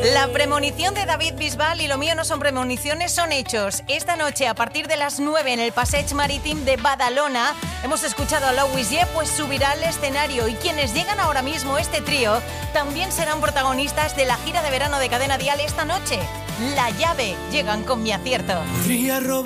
La premonición de David Bisbal y lo mío no son premoniciones, son hechos. Esta noche, a partir de las 9 en el Passeig Marítim de Badalona, hemos escuchado a Louis J, pues subirá al escenario. Y quienes llegan ahora mismo, este trío, también serán protagonistas de la gira de verano de Cadena Dial esta noche. La Llave, llegan con Mi Acierto.